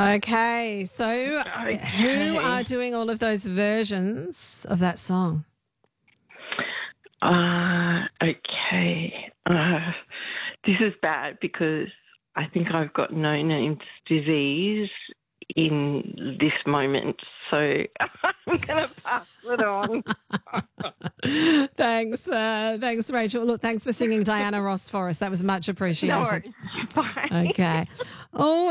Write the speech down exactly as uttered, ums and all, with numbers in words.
Okay, so Okay. who are doing all of those versions of that song? Uh, okay. Uh, this is bad because I think I've got no names disease in this moment, so I'm going to pass it on. Thanks, uh, thanks, Rachel. Look, thanks for singing Diana Ross for us. That was much No appreciated. worries. Bye. Okay. Oh,